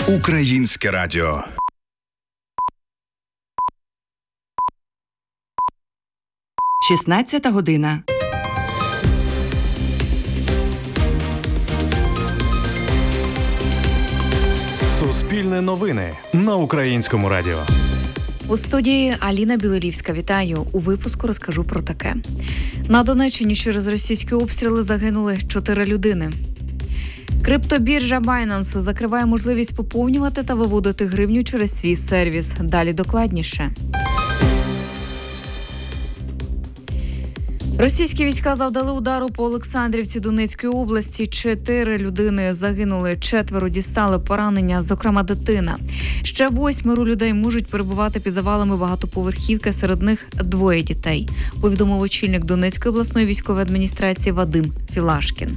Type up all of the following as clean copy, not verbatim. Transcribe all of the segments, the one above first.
Українське радіо. Шістнадцята година. Суспільне новини на Українському радіо. У студії Аліна Білорівська. Вітаю. У випуску розкажу про таке. На Донеччині через російські обстріли загинули 4 людини. Криптобіржа Binance закриває можливість поповнювати та виводити гривню через свій сервіс. Далі докладніше. Російські війська завдали удару по Олександрівці Донецької області. 4 людини загинули, 4 дістали поранення, зокрема дитина. Ще 8 людей можуть перебувати під завалами багатоповерхівки, серед них 2 дітей, повідомив очільник Донецької обласної військової адміністрації Вадим Філашкін.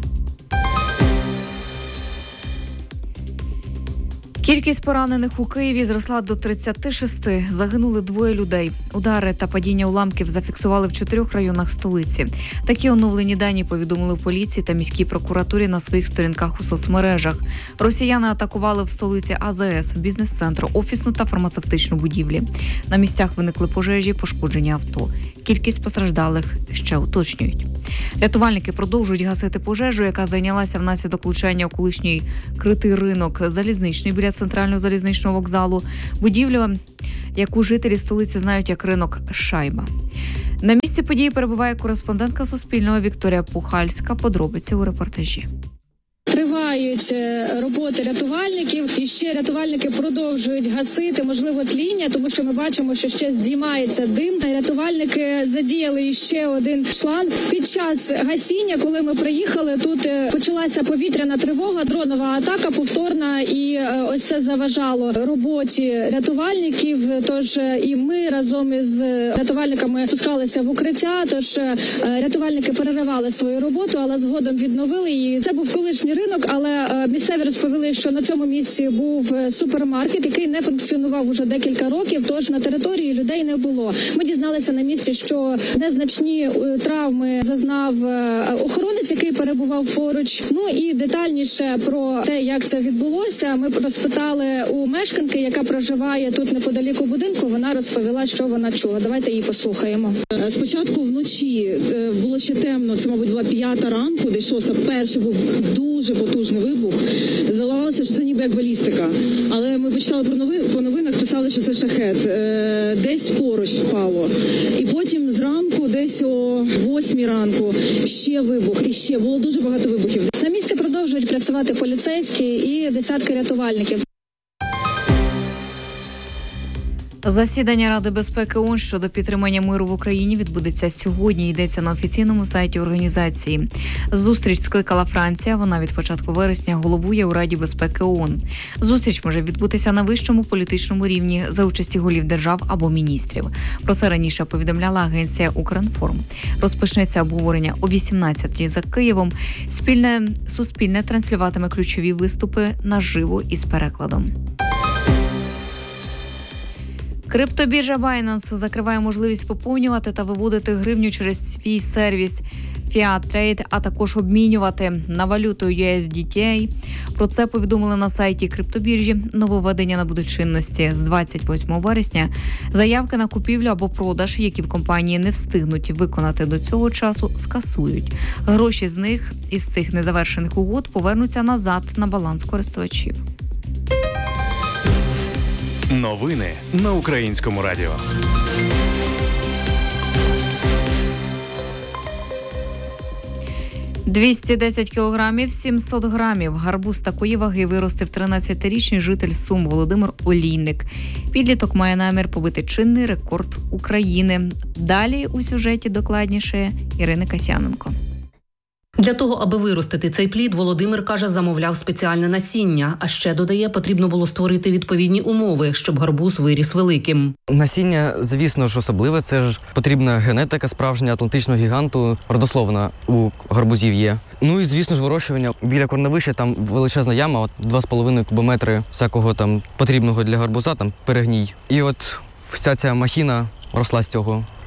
Кількість поранених у Києві зросла до 36. Загинули 2 людей. Удари та падіння уламків зафіксували в 4 районах столиці. Такі оновлені дані повідомили в поліції та міській прокуратурі на своїх сторінках у соцмережах. Росіяни атакували в столиці АЗС, бізнес-центр, офісну та фармацевтичну будівлі. На місцях виникли пожежі, пошкоджені авто. Кількість постраждалих ще уточнюють. Рятувальники продовжують гасити пожежу, яка зайнялася внаслідок влучання у колишній критий ринок залізничний біля центрального залізничного вокзалу. Будівлю, яку жителі столиці знають як ринок Шайба. На місці події перебуває кореспондентка Суспільного Вікторія Пухальська. Подробиці у репортажі. Тривають роботи рятувальників, і ще рятувальники продовжують гасити, можливо, тління, тому що ми бачимо, що ще здіймається дим. Рятувальники задіяли ще один шланг. Під час гасіння, коли ми приїхали, тут почалася повітряна тривога, дронова атака повторна, і ось це заважало роботі рятувальників. Тож і ми разом із рятувальниками спускалися в укриття, тож рятувальники переривали свою роботу, але згодом відновили її. Це був колишній ринок, але місцеві розповіли, що на цьому місці був супермаркет, який не функціонував уже декілька років, тож на території людей не було. Ми дізналися на місці, що незначні травми зазнав охоронець, який перебував поруч. Ну і детальніше про те, як це відбулося, ми розпитали у мешканки, яка проживає тут неподалік у будинку. Вона розповіла, що вона чула. Давайте її послухаємо. Спочатку вночі було ще темно, це, мабуть, була 5 ранку, десь 6. Перший був дуже потужний вибух. Здавалося, що це ніби як балістика. Але ми почитали по новинах, писали, що це шахет. Десь поруч впало. І потім зранку, десь о 8 ранку, ще вибух. І ще було дуже багато вибухів. На місці продовжують працювати поліцейські і десятки рятувальників. Засідання Ради безпеки ООН щодо підтримання миру в Україні відбудеться сьогодні, йдеться на офіційному сайті організації. Зустріч скликала Франція, вона від початку вересня головує у Раді безпеки ООН. Зустріч може відбутися на вищому політичному рівні за участі голів держав або міністрів. Про це раніше повідомляла агенція «Укрінформ». Розпочнеться обговорення о 18-й за Києвом. Суспільне транслюватиме ключові виступи наживо із перекладом. Криптобіржа Binance закриває можливість поповнювати та виводити гривню через свій сервіс Fiat Trade, а також обмінювати на валюту USDT. Про це повідомили на сайті криптобіржі. Нововведення набудуть чинності з 28 вересня. Заявки на купівлю або продаж, які в компанії не встигнуть виконати до цього часу, скасують. Гроші із цих незавершених угод повернуться назад на баланс користувачів. Новини на Українському радіо. 210 кілограмів, 700 грамів. Гарбуз такої ваги виростив 13-річний житель Сум Володимир Олійник. Підліток має намір побити чинний рекорд України. Далі у сюжеті докладніше Ірина Касяненко. Для того, аби виростити цей плід, Володимир, каже, замовляв спеціальне насіння. А ще, додає, потрібно було створити відповідні умови, щоб гарбуз виріс великим. Насіння, звісно ж, особливе. Це ж потрібна генетика справжня атлантичного гіганту, родословна у гарбузів є. Ну і, звісно ж, вирощування. Біля корневища там величезна яма, 2,5 кубометри всякого там потрібного для гарбуза, там перегній. І от вся ця махіна росла з цього.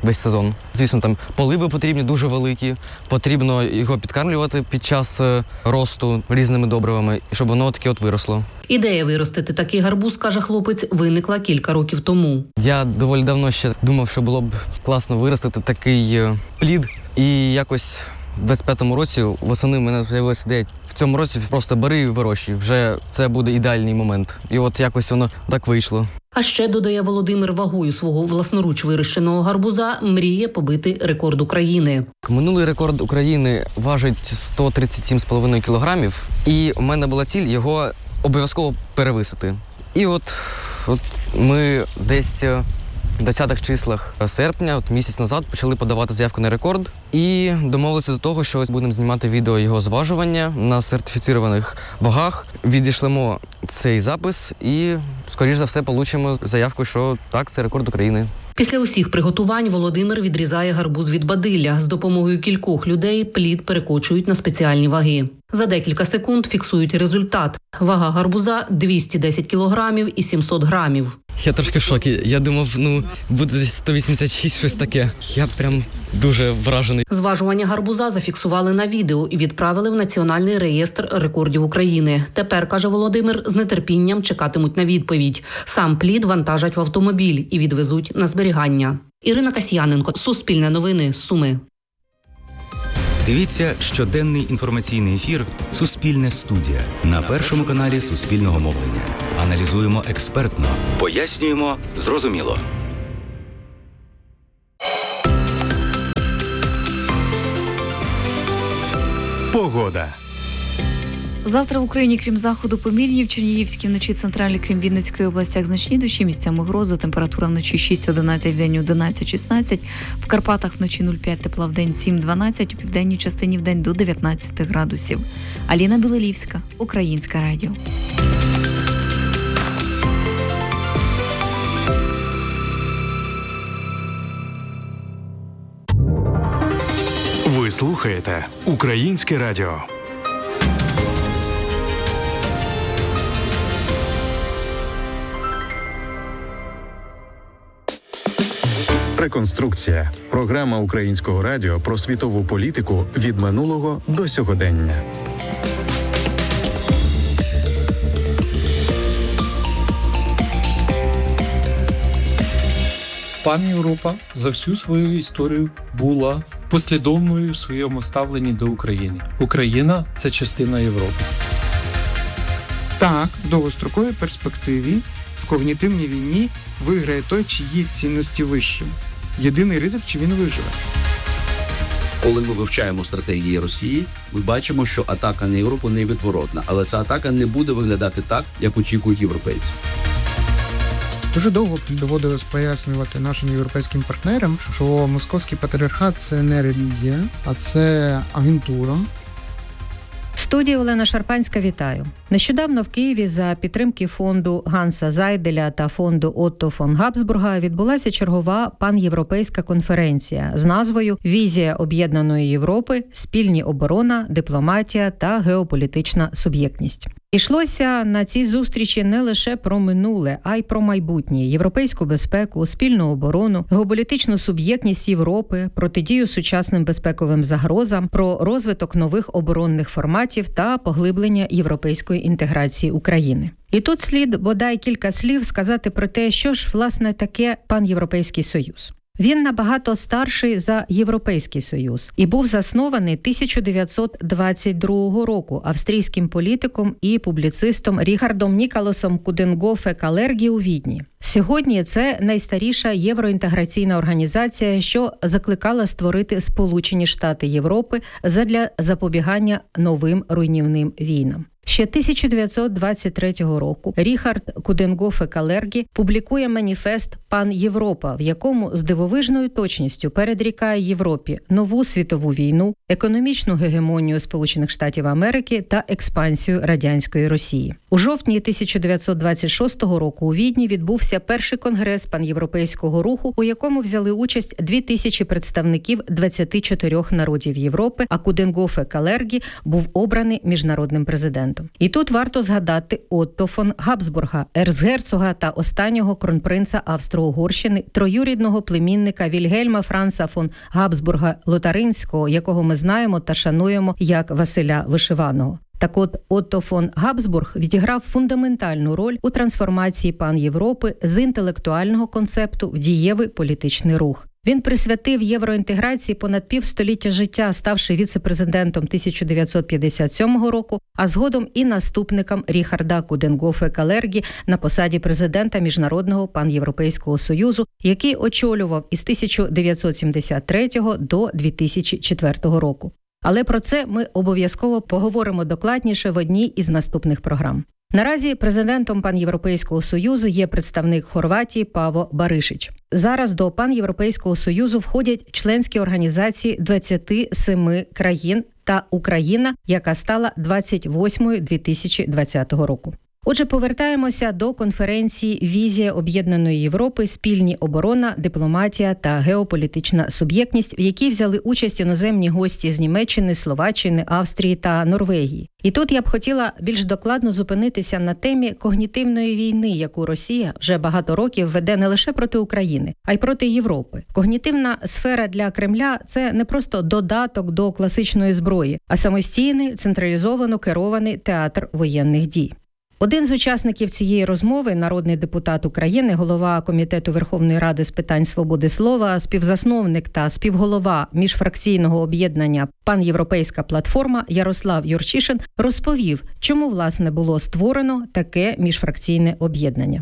весь сезон. Звісно, там поливи потрібні дуже великі, потрібно його підкармлювати під час росту різними добривами, щоб воно таке от виросло. Ідея виростити такий гарбуз, каже хлопець, виникла кілька років тому. Я доволі давно ще думав, що було б класно виростити такий плід. І якось в 25-му році восени в мене з'явилася ідея. В цьому році просто бери і вирощуй. Вже це буде ідеальний момент. І от якось воно так вийшло. А ще, додає Володимир, вагою свого власноруч вирощеного гарбуза мріє побити рекорд України. Минулий рекорд України важить 137,5 кілограмів. І у мене була ціль його обов'язково перевисити. І от ми десь в 20-х числах серпня, місяць назад, почали подавати заявку на рекорд і домовилися до того, що будемо знімати відео його зважування на сертифіцірованих вагах. Відійшлемо цей запис і, скоріш за все, получимо заявку, що так, це рекорд України. Після усіх приготувань Володимир відрізає гарбуз від бадилля. З допомогою кількох людей плід перекочують на спеціальні ваги. За декілька секунд фіксують результат. Вага гарбуза – 210 кілограмів і 700 грамів. Я трошки в шокі. Я думав, буде десь 186, щось таке. Я прям дуже вражений. Зважування гарбуза зафіксували на відео і відправили в Національний реєстр рекордів України. Тепер, каже Володимир, з нетерпінням чекатимуть на відповідь. Сам плід вантажать в автомобіль і відвезуть на зберігання. Ірина Касьяненко, Суспільне новини, Суми. Дивіться щоденний інформаційний ефір «Суспільне студія» на Першому каналі Суспільного мовлення. Аналізуємо експертно, пояснюємо зрозуміло. Погода. Завтра в Україні, крім заходу, помірні, в Чернігівській вночі, центральній, крім Вінницької областях, значні дощі, місцями грози, температура вночі 6-11, в день 11-16, в Карпатах вночі 0,5, тепла в день 7-12, у південній частині в день до 19 градусів. Аліна Білолівська, Українське радіо. Ви слухаєте Українське радіо. Реконструкція. Програма Українського радіо про світову політику від минулого до сьогодення. Пан Європа за всю свою історію була послідовною в своєму ставленні до України. Україна – це частина Європи. Так, в довгостроковій перспективі в когнітивній війні виграє той, чиї цінності вищі. Єдиний ризик, чи він виживе. Коли ми вивчаємо стратегії Росії, ми бачимо, що атака на Європу невідворотна, але ця атака не буде виглядати так, як очікують європейці. Дуже довго доводилось пояснювати нашим європейським партнерам, що московський патріархат – це не релігія, а це агентура. Студія Олена Шарпанська, вітаю. Нещодавно в Києві за підтримки фонду Ганса Зайделя та фонду Отто фон Габсбурга відбулася чергова панєвропейська конференція з назвою «Візія об'єднаної Європи. Спільні оборона, дипломатія та геополітична суб'єктність». Ішлося на цій зустрічі не лише про минуле, а й про майбутнє, європейську безпеку, спільну оборону, геополітичну суб'єктність Європи, протидію сучасним безпековим загрозам, про розвиток нових оборонних форматів та поглиблення європейської інтеграції України. І тут слід бодай кілька слів сказати про те, що ж, власне, таке панєвропейський союз. Він набагато старший за Європейський Союз і був заснований 1922 року австрійським політиком і публіцистом Ріхардом Ніколасом Куденгофе-Калергі у Відні. Сьогодні це найстаріша євроінтеграційна організація, що закликала створити Сполучені Штати Європи задля запобігання новим руйнівним війнам. Ще 1923 року Ріхард Куденгофе-Калергі публікує маніфест «Пан Європа», в якому з дивовижною точністю передрікає Європі нову світову війну, економічну гегемонію Сполучених Штатів Америки та експансію радянської Росії. У жовтні 1926 року у Відні відбувся перший конгрес панєвропейського руху, у якому взяли участь 2000 представників 24 народів Європи, а Куденгофе-Калергі був обраний міжнародним президентом. президентом. І тут варто згадати Отто фон Габсбурга, ерцгерцога та останнього кронпринца Австро-Угорщини, троюрідного племінника Вільгельма Франца фон Габсбурга Лотаринського, якого ми знаємо та шануємо як Василя Вишиваного. Так от, Отто фон Габсбург відіграв фундаментальну роль у трансформації пан-Європи з інтелектуального концепту в дієвий політичний рух. Він присвятив євроінтеграції понад півстоліття життя, ставши віце-президентом 1957 року, а згодом і наступником Ріхарда Куденгофе-Калергі на посаді президента Міжнародного пан-Європейського Союзу, який очолював із 1973 до 2004 року. Але про це ми обов'язково поговоримо докладніше в одній із наступних програм. Наразі президентом Пан-Європейського Союзу є представник Хорватії Паво Баришич. Зараз до Пан-Європейського Союзу входять членські організації 27 країн та Україна, яка стала 28-ю 2020 року. Отже, повертаємося до конференції «Візія Об'єднаної Європи. Спільні оборона, дипломатія та геополітична суб'єктність», в якій взяли участь іноземні гості з Німеччини, Словаччини, Австрії та Норвегії. І тут я б хотіла більш докладно зупинитися на темі когнітивної війни, яку Росія вже багато років веде не лише проти України, а й проти Європи. Когнітивна сфера для Кремля – це не просто додаток до класичної зброї, а самостійний, централізовано керований театр воєнних дій. Один з учасників цієї розмови, народний депутат України, голова Комітету Верховної Ради з питань свободи слова, співзасновник та співголова міжфракційного об'єднання «Пан-Європейська платформа» Ярослав Юрчишин розповів, чому, власне, було створено таке міжфракційне об'єднання.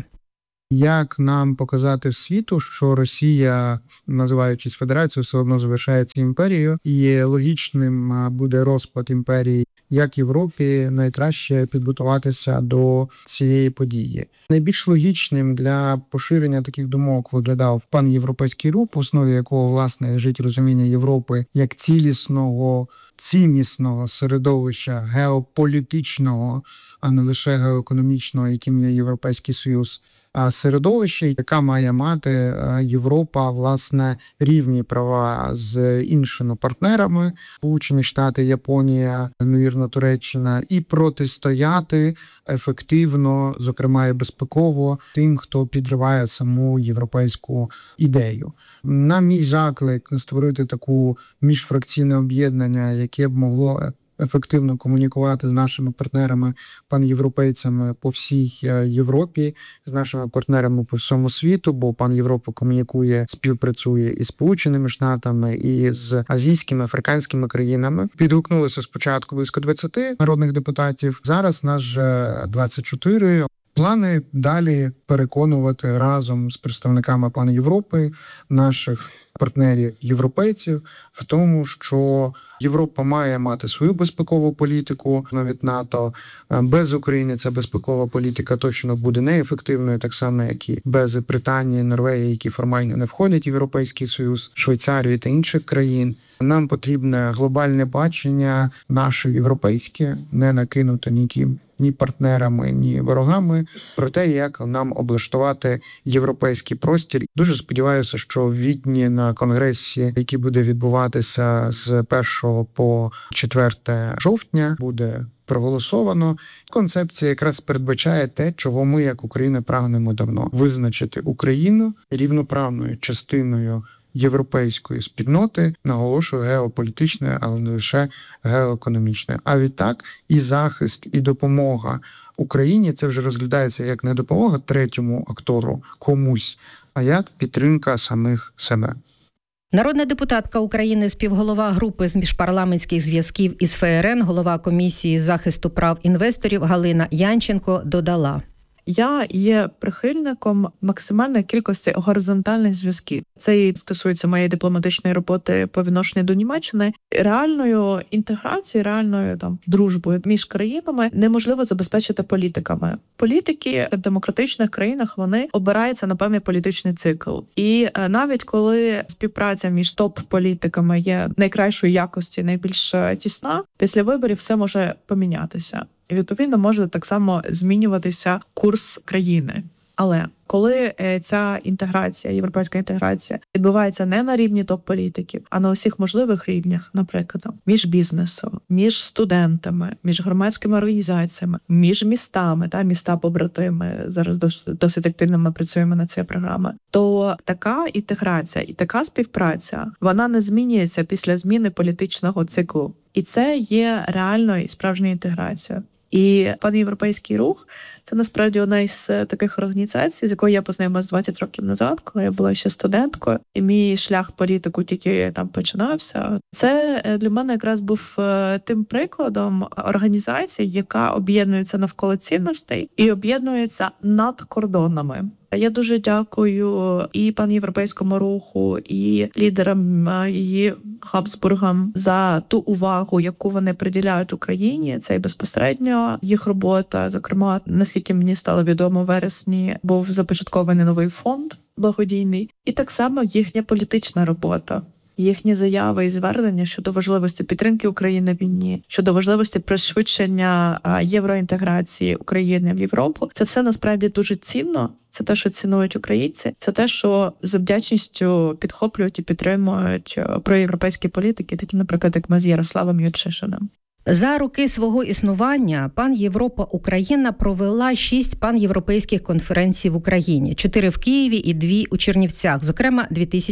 Як нам показати світу, що Росія, називаючись федерацією, все одно залишається імперією, і логічним буде розпад імперії, як Європі найкраще підготуватися до цієї події. Найбільш логічним для поширення таких думок виглядав пан-європейський рух, в основі якого, власне, лежить розуміння Європи як цілісного, ціннісного середовища геополітичного, а не лише геоекономічного, яким є Європейський Союз, а середовище, яка має мати Європа, власне, рівні права з іншими партнерами, Сполучені Штати, Японія, ймовірно, Туреччина, і протистояти ефективно, зокрема і безпеково, тим, хто підриває саму європейську ідею. На мій заклик створити таку міжфракційне об'єднання, яке б могло ефективно комунікувати з нашими партнерами, пан-європейцями по всій Європі, з нашими партнерами по всьому світу, бо пан Європа комунікує, співпрацює із Сполученими Штатами, і з азійськими, африканськими країнами. Підгукнулося спочатку близько 20 народних депутатів, зараз нас вже 24. Плани далі переконувати разом з представниками пана Європи, наших партнерів-європейців, в тому, що Європа має мати свою безпекову політику, навіть НАТО. Без України ця безпекова політика точно буде неефективною, так само, як і без Британії, Норвегії, які формально не входять в Європейський Союз, Швейцарії та інших країн. Нам потрібне глобальне бачення наше європейське, не накинуте ніким, ні партнерами, ні ворогами, про те, як нам облаштувати європейський простір. Дуже сподіваюся, що в Відні на конгресі, який буде відбуватися з 1 по 4 жовтня, буде проголосовано. Концепція якраз передбачає те, чого ми, як Україна, прагнемо давно. Визначити Україну рівноправною частиною європейської спільноти, наголошую, геополітичної, але не лише геоекономічної. А відтак і захист, і допомога Україні, це вже розглядається як не допомога третьому актору, комусь, а як підтримка самих себе. Народна депутатка України, співголова групи з міжпарламентських зв'язків із ФРН, голова комісії захисту прав інвесторів Галина Янченко додала: Я є прихильником максимальної кількості горизонтальних зв'язків. Це і стосується моєї дипломатичної роботи по відношенню до Німеччини. Реальною інтеграцією, реальною дружбою між країнами неможливо забезпечити політиками. Політики в демократичних країнах, вони обираються на певний політичний цикл. І навіть коли співпраця між топ-політиками є найкращої якості, найбільш тісна, після виборів все може помінятися. І, відповідно, може так само змінюватися курс країни. Але коли ця інтеграція, європейська інтеграція відбувається не на рівні топ-політиків, а на усіх можливих рівнях, наприклад, між бізнесом, між студентами, між громадськими організаціями, між містами, міста-побратими, зараз досить активно ми працюємо над цією програмою, то така інтеграція і така співпраця, вона не змінюється після зміни політичного циклу. І це є реальною і справжньою інтеграцією. І панєвропейський рух – це насправді одна із таких організацій, з якою я познайомилася 20 років назад, коли я була ще студенткою, і мій шлях в політику тільки там починався. Це для мене якраз був тим прикладом організації, яка об'єднується навколо цінностей і об'єднується над кордонами. Я дуже дякую і панєвропейському руху, і лідерам її Габсбургам за ту увагу, яку вони приділяють Україні. Це і безпосередньо їх робота. Зокрема, наскільки мені стало відомо, в вересні був започаткований новий фонд благодійний. І так само їхня політична робота. Їхні заяви і звернення щодо важливості підтримки України в війні, щодо важливості пришвидшення євроінтеграції України в Європу. Це все насправді дуже цінно. Це те, що цінують українці. Це те, що з вдячністю підхоплюють і підтримують проєвропейські політики, такі, наприклад, як ми з Ярославом Юрчишиним. За роки свого існування Пан Європа Україна провела 6 панєвропейських конференцій в Україні, 4 в Києві і 2 у Чернівцях, зокрема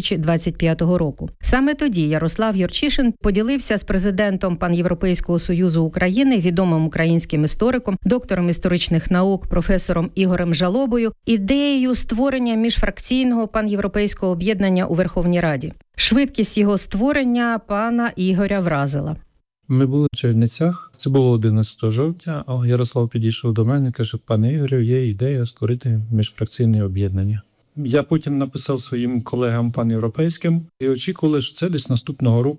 2025 року. Саме тоді Ярослав Юрчишин поділився з президентом Панєвропейського союзу України, відомим українським істориком, доктором історичних наук, професором Ігорем Жалобою, ідеєю створення міжфракційного панєвропейського об'єднання у Верховній Раді. Швидкість його створення пана Ігоря вразила. Ми були в Чернівцях, це було 11 жовтня, а Ярослав підійшов до мене і каже: пане Ігорю, є ідея створити міжфракційне об'єднання. Я потім написав своїм колегам панєвропейським і очікували, що це десь наступного року